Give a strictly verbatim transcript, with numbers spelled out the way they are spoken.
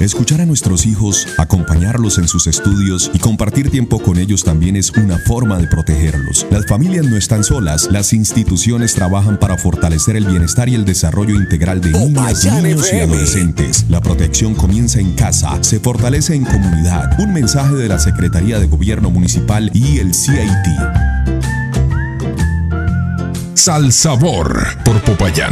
Escuchar a nuestros hijos, acompañarlos en sus estudios y compartir tiempo con ellos también es una forma de protegerlos. Las familias no están solas, las instituciones trabajan para fortalecer el bienestar y el desarrollo integral de niñas, niños y adolescentes. La protección comienza en casa, se fortalece en comunidad. Un mensaje de la Secretaría de Gobierno Municipal y el C I T. Sal Sabor por Popayán.